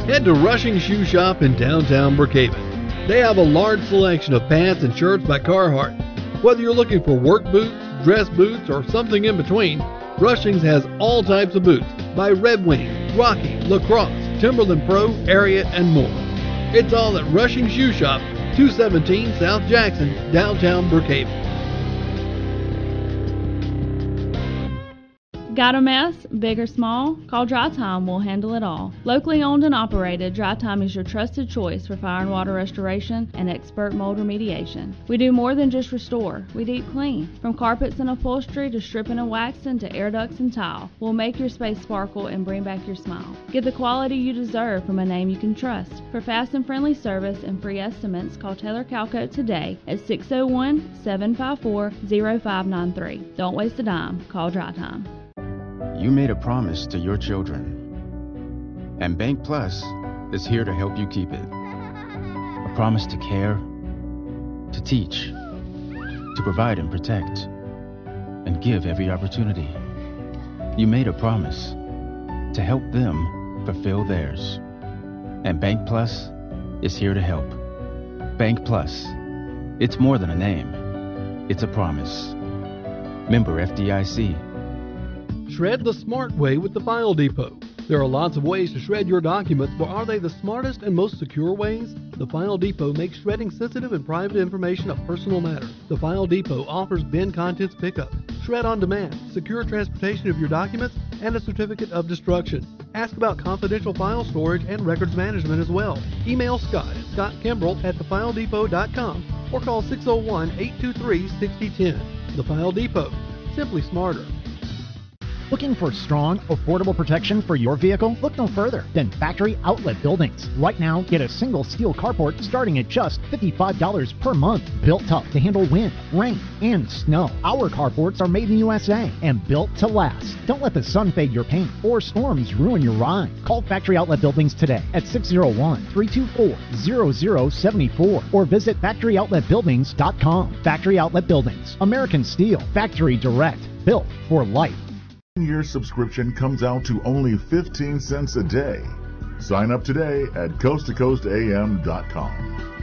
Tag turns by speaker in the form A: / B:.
A: Head to Rushing Shoe Shop in downtown Brookhaven. They have a large selection of pants and shirts by Carhartt. Whether you're looking for work boots, dress boots, or something in between, Rushing's has all types of boots by Red Wing, Rocky, Lacrosse, Timberland Pro, Ariat, and more. It's all at Rushing Shoe Shop, 217 South Jackson, downtown Brookhaven.
B: Got a mess, big or small? Call Dry Time, we'll handle it all. Locally owned and operated, Dry Time is your trusted choice for fire and water restoration and expert mold remediation. We do more than just restore, we deep clean. From carpets and upholstery to stripping and waxing to air ducts and tile, we'll make your space sparkle and bring back your smile. Get the quality you deserve from a name you can trust. For fast and friendly service and free estimates, call Taylor Calcoat today at 601-754-0593. Don't waste a dime, call Dry Time.
C: You made a promise to your children, and Bank Plus is here to help you keep it. A promise to care, to teach, to provide and protect, and give every opportunity. You made a promise to help them fulfill theirs, and Bank Plus is here to help. Bank Plus, it's more than a name, it's a promise. Member FDIC.
A: Shred the smart way with the File Depot. There are lots of ways to shred your documents, but are they the smartest and most secure ways? The File Depot makes shredding sensitive and private information a personal matter. The File Depot offers bin contents pickup, shred on demand, secure transportation of your documents, and a certificate of destruction. Ask about confidential file storage and records management as well. Email Scott at scottkimbrough@thefiledepot.com or call 601-823-6010. The File Depot. Simply smarter.
D: Looking for strong, affordable protection for your vehicle? Look no further than Factory Outlet Buildings. Right now, get a single steel carport starting at just $55 per month. Built tough to handle wind, rain, and snow. Our carports are made in the USA and built to last. Don't let the sun fade your paint or storms ruin your ride. Call Factory Outlet Buildings today at 601-324-0074 or visit factoryoutletbuildings.com. Factory Outlet Buildings. American Steel. Factory Direct. Built for life.
E: Your subscription comes out to only 15 cents a day. Sign up today at coasttocoastam.com.